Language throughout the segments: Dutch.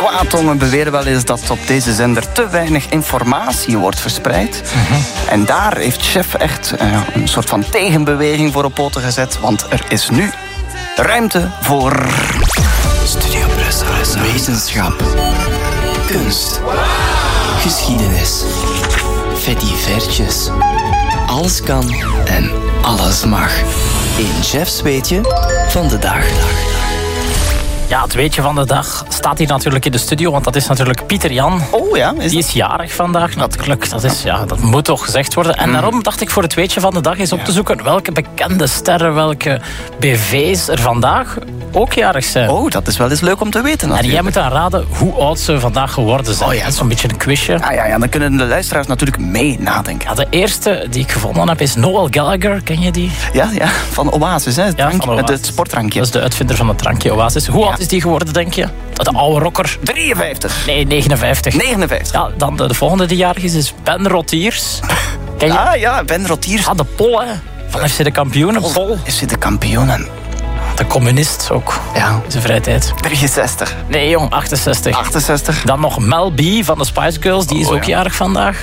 Kwaadtongen beweren wel eens dat op deze zender te weinig informatie wordt verspreid. En daar heeft Chef echt een soort van tegenbeweging voor op poten gezet. Want er is nu ruimte voor Studio Brussel. Wetenschap. Kunst. Geschiedenis. Fedivertjes. Alles kan en alles mag. In Chef's Weetje van de dag. Ja, het weetje van de dag staat hier natuurlijk in de studio, want dat is natuurlijk Pieter Jan. Oh ja, Die is jarig vandaag natuurlijk. Dat moet toch gezegd worden. En daarom dacht ik voor het weetje van de dag eens op te zoeken welke bekende sterren, welke BV's er vandaag ook jarig zijn. Oh, dat is wel eens leuk om te weten natuurlijk. En jij moet dan raden hoe oud ze vandaag geworden zijn. Oh ja, dat is zo'n beetje een quizje. Ah ja, dan kunnen de luisteraars natuurlijk mee nadenken. Ja, de eerste die ik gevonden heb is Noel Gallagher. Ken je die? Ja, van Oasis, hè? Van Oasis. Het sportdrankje. Dat is de uitvinder van het drankje Oasis. Hoe oud is die geworden, denk je? De oude rocker. 53. Nee, 59. 59. Ja, dan de volgende die jarig is Ben Rotiers. Ken je? Ah ja, Ben Rotiers. Ah, de Pol, hè. Van FC de Kampioenen. Pol. FC de Kampioenen. De communist ook. Ja. In zijn vrije tijd. 63. Nee, jong, 68. 68. Dan nog Mel B van de Spice Girls. Die is ook jarig vandaag.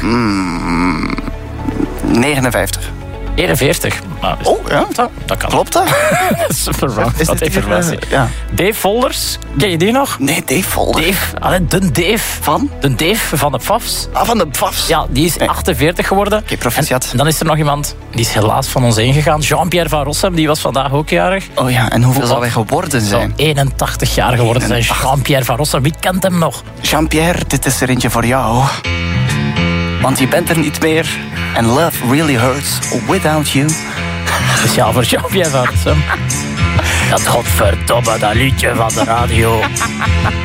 59. 41. Nou, Oh, ja. Dat kan. Klopt dat? Dat is super wrong. Is Dat dit informatie. ja. Dave Volders. Ken je die nog? Nee, Dave Volder. Dave. De Dave. Van? De Dave van de Pfafs. Ah, van de Pfafs. Ja, die is 48 geworden. Oké, proficiat. En dan is er nog iemand, die is helaas van ons heen gegaan. Jean-Pierre van Rossem, die was vandaag ook jarig. Oh ja, en hoeveel zal hij geworden zijn? 81 jaar geworden zijn. Jean-Pierre van Rossem, wie kent hem nog? Jean-Pierre, dit is er eentje voor jou. Want je bent er niet meer. And love really hurts without you. Speciaal voor Jean-Pierre van Rossem. Dat godverdomme, dat liedje van de radio.